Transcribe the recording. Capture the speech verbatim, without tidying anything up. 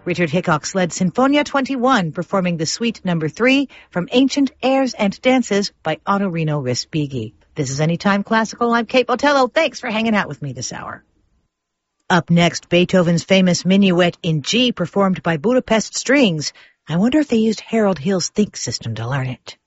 Richard Hickok's led Sinfonia twenty-one, performing the Suite Number three from Ancient Airs and Dances by Honorino Respighi. This is Anytime Classical. I'm Kate Botello. Thanks for hanging out with me this hour. Up next, Beethoven's famous Minuet in G, performed by Budapest Strings. I wonder if they used Harold Hill's Think system to learn it.